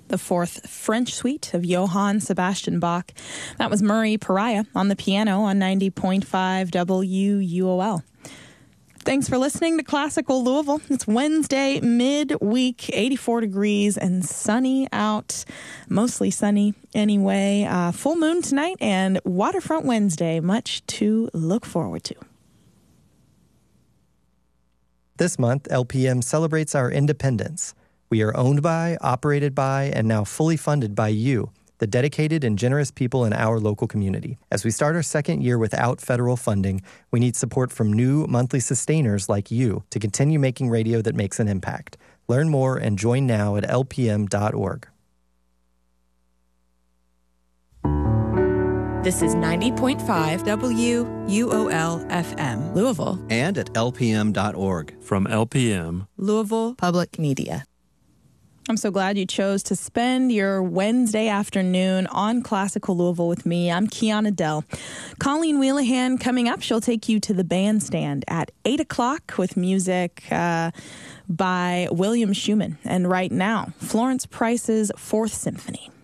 the Fourth French Suite of Johann Sebastian Bach. That was Murray Pariah on the piano on 90.5 WUOL. Thanks for listening to Classical Louisville. It's Wednesday, midweek, 84 degrees and sunny out. Mostly sunny anyway. Full moon tonight and Waterfront Wednesday. Much to look forward to. This month, LPM celebrates our independence. We are owned by, operated by, and now fully funded by you, the dedicated and generous people in our local community. As we start our second year without federal funding, we need support from new monthly sustainers like you to continue making radio that makes an impact. Learn more and join now at lpm.org. This is 90.5 WUOL FM, Louisville. And at lpm.org. From LPM, Louisville Public Media. I'm so glad you chose to spend your Wednesday afternoon on Classical Louisville with me. I'm Kiana Dell. Colleen Wheelahan coming up. She'll take you to the bandstand at 8 o'clock with music by William Schumann. And right now, Florence Price's Fourth Symphony.